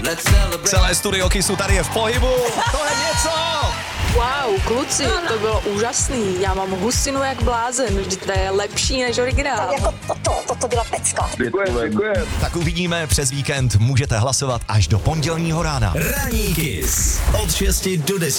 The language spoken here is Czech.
Celé studio Kissu tady je v pohybu. To je něco. Wow, kluci, to bylo úžasný. Já mám husinu jak blázen, vždyť to je lepší než originál. Jako toto byla pecka. Děkujem. Tak uvidíme přes víkend, můžete hlasovat až do pondělního rána. Ranní Kiss od 6 do 10.